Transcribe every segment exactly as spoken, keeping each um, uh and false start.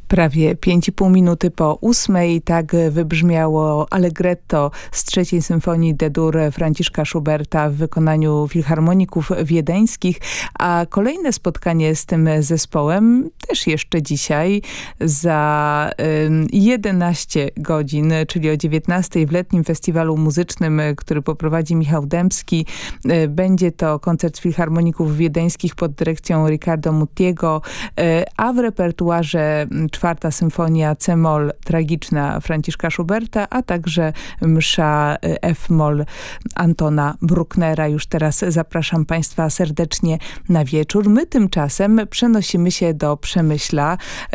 Prawie pięć i pół minuty po ósmej tak wybrzmiało Allegretto z trzeciej symfonii D-dur Franciszka Schuberta w wykonaniu filharmoników wiedeńskich, a kolejne spotkanie z tym zespołem też jeszcze dzisiaj za jedenaście godzin, czyli o dziewiętnastej w letnim festiwalu muzycznym, który poprowadzi Michał Dębski. Będzie to koncert filharmoników wiedeńskich pod dyrekcją Riccardo Muttiego, a w repertuarze czwarta symfonia C-moll tragiczna Franciszka Schuberta, a także msza F-moll Antona Brucknera. Już teraz zapraszam Państwa serdecznie na wieczór. My tymczasem przenosimy się do Przemyśla.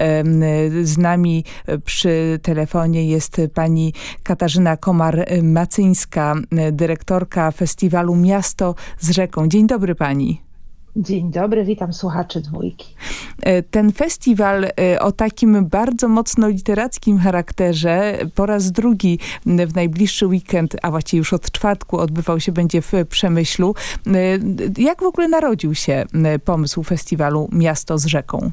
Z nami przy telefonie jest pani Katarzyna Komar-Macyńska, dyrektorka festiwalu Miasto z rzeką. Dzień dobry pani. Dzień dobry, witam słuchaczy Dwójki. Ten festiwal o takim bardzo mocno literackim charakterze po raz drugi w najbliższy weekend, a właściwie już od czwartku odbywał się będzie w Przemyślu. Jak w ogóle narodził się pomysł festiwalu Miasto z rzeką?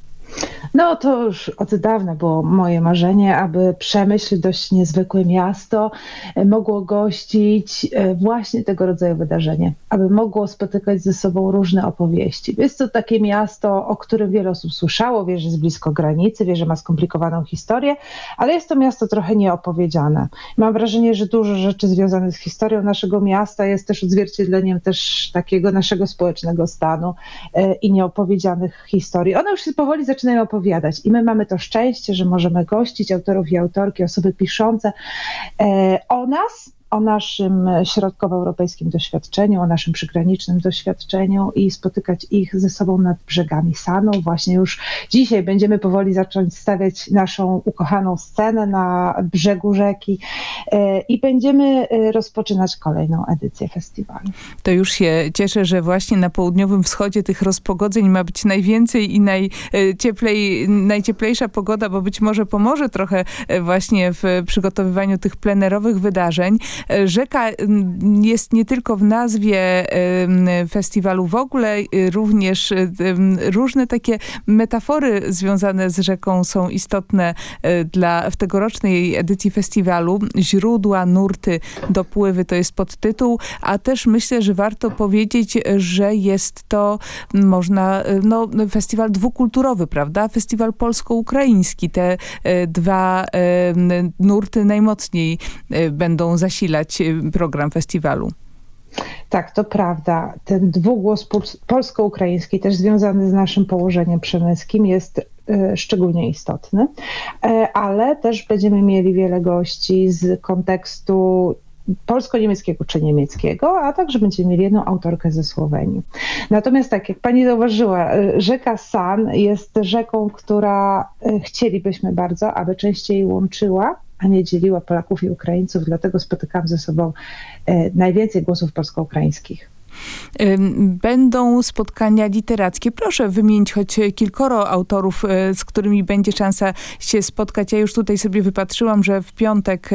No to już od dawna było moje marzenie, aby Przemyśl, dość niezwykłe miasto, mogło gościć właśnie tego rodzaju wydarzenie, aby mogło spotykać ze sobą różne opowieści. Jest to takie miasto, o którym wiele osób słyszało, wie, że jest blisko granicy, wie, że ma skomplikowaną historię, ale jest to miasto trochę nieopowiedziane. Mam wrażenie, że dużo rzeczy związanych z historią naszego miasta jest też odzwierciedleniem też takiego naszego społecznego stanu i nieopowiedzianych historii. One już się powoli zaczynają opowiadać. I my mamy to szczęście, że możemy gościć autorów i autorki, osoby piszące e, o nas, o naszym środkowoeuropejskim doświadczeniu, o naszym przygranicznym doświadczeniu i spotykać ich ze sobą nad brzegami Sanu. Właśnie już dzisiaj będziemy powoli zacząć stawiać naszą ukochaną scenę na brzegu rzeki i będziemy rozpoczynać kolejną edycję festiwalu. To już się cieszę, że właśnie na południowym wschodzie tych rozpogodzeń ma być najwięcej i najcieplej, najcieplejsza pogoda, bo być może pomoże trochę właśnie w przygotowywaniu tych plenerowych wydarzeń. Rzeka jest nie tylko w nazwie festiwalu w ogóle, również różne takie metafory związane z rzeką są istotne dla w tegorocznej edycji festiwalu. Źródła, nurty, dopływy to jest podtytuł, a też myślę, że warto powiedzieć, że jest to można, no, festiwal dwukulturowy, prawda? Festiwal polsko-ukraiński. Te dwa nurty najmocniej będą zasilać program festiwalu. Tak, to prawda. Ten dwugłos polsko-ukraiński, też związany z naszym położeniem przemyskim, jest szczególnie istotny, ale też będziemy mieli wiele gości z kontekstu polsko-niemieckiego czy niemieckiego, a także będziemy mieli jedną autorkę ze Słowenii. Natomiast tak, jak pani zauważyła, rzeka San jest rzeką, która chcielibyśmy bardzo, aby częściej łączyła, a nie dzieliła Polaków i Ukraińców, dlatego spotykam ze sobą najwięcej głosów polsko-ukraińskich. Będą spotkania literackie. Proszę wymienić choć kilkoro autorów, z którymi będzie szansa się spotkać. Ja już tutaj sobie wypatrzyłam, że w piątek